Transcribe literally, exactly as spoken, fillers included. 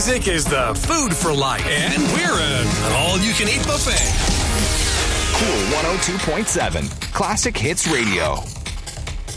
Music is the food for life, and we're an all-you-can-eat buffet. Cool one oh two point seven, Classic Hits Radio.